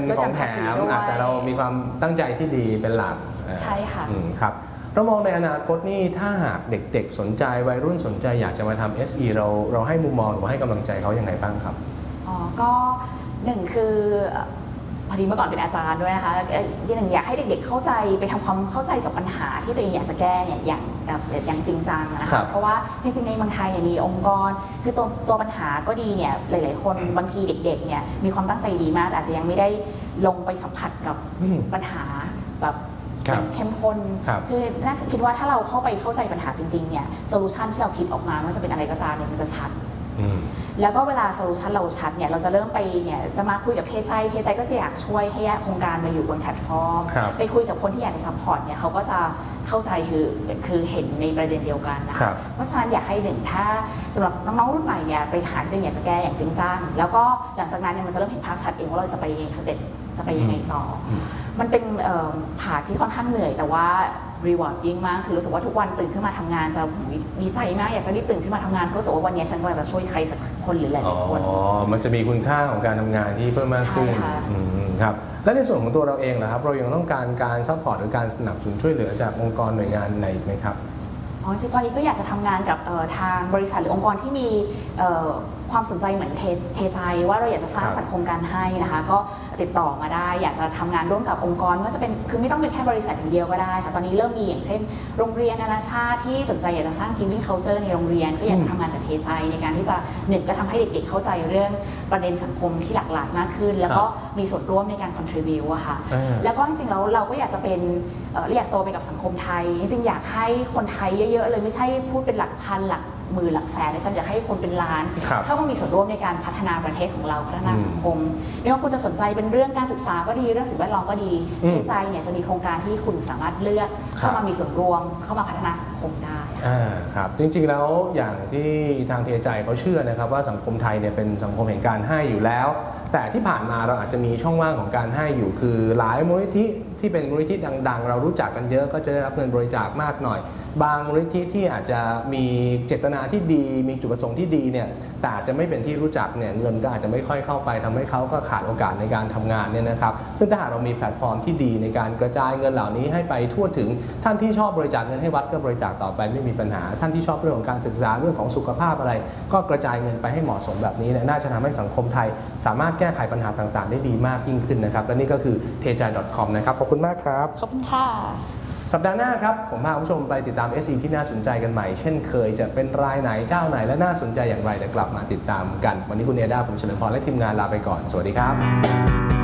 ของแถมแต่เรามีความตั้งใจที่ดีเป็นหลักใช่ค่ะครับเรามองในอนาคตนี่ถ้าหากเด็กๆสนใจวัยรุ่นสนใจอยากจะมาทำ SE เราให้มุมมองหรือให้กำลังใจเขาอย่างไรบ้างครับก็หนึ่งคือพอดีเมื่อก่อนเป็นอาจารย์ด้วยนะคะที่หนึ่งอยากให้เด็กๆเข้าใจไปทำความเข้าใจกับปัญหาที่ตัวเองอยากจะแก้เนี่ยอย่างจริงจังนะคะเพราะว่าจริงๆในเมืองไทยมีองค์กรคือตัวปัญหาก็ดีเนี่ยหลายๆคนบางทีเด็กๆเนี่ยมีความตั้งใจดีมากแต่อาจจะยังไม่ได้ลงไปสัมผัสกับปัญหาแบบเข้มข้นคือน่าคิดว่าถ้าเราเข้าไปเข้าใจปัญหาจริงๆเนี่ยโซลูชันที่เราคิดออกมาไม่ว่าจะเป็นอะไรก็ตามเนี่ยมันจะชัดแล้วก็เวลาโซลูชันเราชัดเนี่ยเราจะเริ่มไปเนี่ยจะมาคุยกับเทใจก็จะอยากช่วยให้โครงการมาอยู่บนแพลตฟอร์มไปคุยกับคนที่อยากจะซัพพอร์ตเนี่ยเขาก็จะเข้าใจคือเห็นในประเด็นเดียวกันนะคะเพราะฉะนั้นอยากให้หนึ่งถ้าสำหรับน้องๆรุ่นใหม่เนี่ยไปหาที่ตัวเองอยากจะแก้อย่างจริงจังแล้วก็หลังจากนั้นเนี่ยมันจะเริ่มเห็นภาพชัดเองว่าเราจะไปสเต็ปจะไปยังไงต่อมันเป็นผ่าที่ค่อนข้างเหนื่อยแต่ว่าrewarding มากคือรู้สึกว่าทุกวันตื่นขึ้นมาทำงานจะดีใจมากอยากจะรีบตื่นขึ้นมาทำงานเพราะรู้สึกว่าวันนี้ฉันก็จะช่วยใครสักคนหรือหลายๆคนมันจะมีคุณค่าของการทำงานที่เพิ่มมากขึ้นครับและในส่วนของตัวเราเองนะครับเรายังต้องการซัพพอร์ตหรือการสนับสนุนช่วยเหลือจากองค์กรหน่วยงานไหนไหมครับจริงตอนนี้ก็อยากจะทำงานกับทางบริษัทหรือองค์กรที่มีความสนใจเหมือนเทใจว่าเราอยากจะสร้างสังคมการให้นะคะก็ติดต่อมาได้อยากจะทำงานร่วมกับองค์กรว่าจะเป็นคือไม่ต้องเป็นแค่บริษัทอย่างเดียวก็ได้ค่ะตอนนี้เริ่มมีอย่างเช่นโรงเรียนนานาชาติที่สนใจอยากจะสร้าง giving culture ในโรงเรียนก็อยากจะทำงานกับเทใจในการที่จะหนึ่งก็ทำให้เด็กๆเข้าใจเรื่องประเด็นสังคมที่หลากหลายมากขึ้นแล้วก็มีส่วนร่วมในการ contribute อะค่ะแล้วก็จริงๆแล้วเราก็อยากจะเป็นอยากโตไปกับสังคมไทยจริงๆอยากให้คนไทยเยอะๆเลยไม่ใช่พูดเป็นหลักพันหลักหมื่นหลักแสนในฉันอยากให้คนเป็นล้านเข้ามามีส่วนร่วมในการพัฒนาประเทศของเราพัฒนาสังคมไม่ว่าคุณจะสนใจเป็นเรื่องการศึกษาก็ดีเรื่องสิ่งแวดล้อมก็ดีเทใจเนี่ยจะมีโครงการที่คุณสามารถเลือกเข้ามามีส่วนร่วมเข้ามาพัฒนาสังคมได้ครับจริงๆแล้วอย่างที่ทางเทใจเขาเชื่อนะครับว่าสังคมไทยเนี่ยเป็นสังคมแห่งการให้อยู่แล้วแต่ที่ผ่านมาเราอาจจะมีช่องว่างของการให้อยู่คือหลายมูลนิธิที่เป็นมูลนิธิดังๆเรารู้จักกันเยอะก็จะได้รับเงินบริจาคมากหน่อยบางมูลนิธิที่อาจจะมีเจตนาที่ดีมีจุดประสงค์ที่ดีเนี่ยแต่อาจจะไม่เป็นที่รู้จักเนี่ยเงินก็อาจจะไม่ค่อยเข้าไปทำให้เขาก็ขาดโอกาสในการทำงานเนี่ยนะครับซึ่งถ้าหากเรามีแพลตฟอร์มที่ดีในการกระจายเงินเหล่านี้ให้ไปทั่วถึงท่านที่ชอบบริจาคเงินให้วัดก็บริจาคต่อไปไม่มีปัญหาท่านที่ชอบเรื่องของการศึกษาเรื่องของสุขภาพอะไรก็กระจายเงินไปให้เหมาะสมแบบนี้น่าจะทำให้สังคมไทยสามารถแก้ไขปัญหาต่างๆได้ดีมากยิ่งขึ้นนะครับและนี่ก็คือ tejai.com นะครับขอบคุณมากครับขอบคุณค่ะสัปดาห์หน้าครับผมพาคุณผู้ชมไปติดตาม SE ที่น่าสนใจกันใหม่เช่นเคยจะเป็นรายไหนเจ้าไหนและน่าสนใจอย่างไรจะกลับมาติดตามกันวันนี้คุณเอด้าผมเฉลิมพรและทีมงานลาไปก่อนสวัสดีครับ